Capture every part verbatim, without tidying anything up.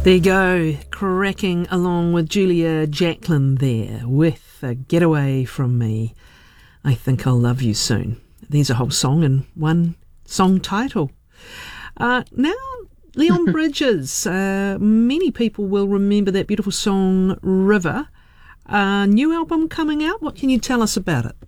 There you go, cracking along with Julia Jacklin there with a Getaway From Me. I Think I'll Love You Soon. There's a whole song in one song title. Uh, now, Leon Bridges. Uh, many people will remember that beautiful song, River. Uh, new album coming out. What can you tell us about it?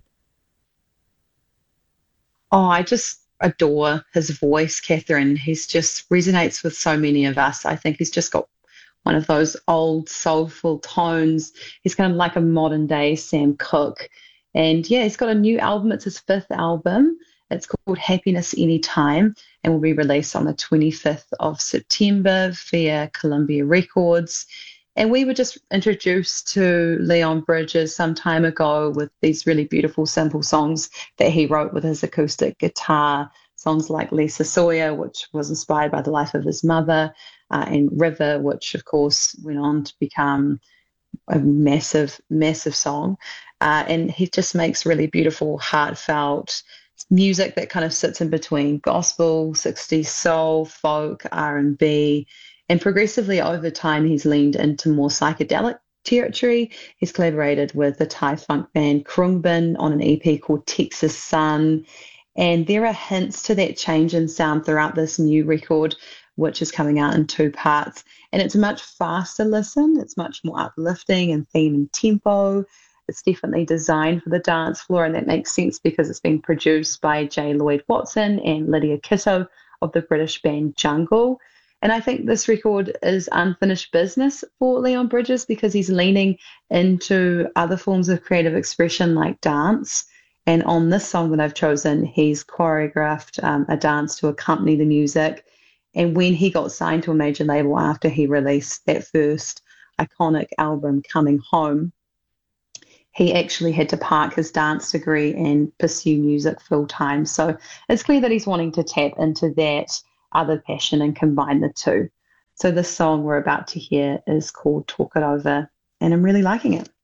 Oh, I just adore his voice, Catherine. He's just resonates with so many of us. I think he's just got one of those old soulful tones. He's kind of like a modern day Sam Cooke. And yeah, he's got a new album. It's his fifth album. It's called Happiness Anytime and will be released on the twenty-fifth of September via Columbia Records. And we were just introduced to Leon Bridges some time ago with these really beautiful, simple songs that he wrote with his acoustic guitar. Songs like Lisa Sawyer, which was inspired by the life of his mother, uh, and River, which of course went on to become a massive, massive song. Uh, and he just makes really beautiful, heartfelt music that kind of sits in between gospel, sixties soul, folk, R and B. And progressively over time, he's leaned into more psychedelic territory. He's collaborated with the Thai funk band Krungbin on an E P called Texas Sun. And there are hints to that change in sound throughout this new record, which is coming out in two parts. And it's a much faster listen. It's much more uplifting in theme and tempo. It's definitely designed for the dance floor, and that makes sense because it's been produced by J. Lloyd Watson and Lydia Kitto of the British band Jungle. And I think this record is unfinished business for Leon Bridges because he's leaning into other forms of creative expression like dance. And on this song that I've chosen, he's choreographed um, a dance to accompany the music. And when he got signed to a major label after he released that first iconic album, Coming Home, he actually had to park his dance degree and pursue music full time. So it's clear that he's wanting to tap into that other passion and combine the two. So this song we're about to hear is called Talk It Over, and I'm really liking it.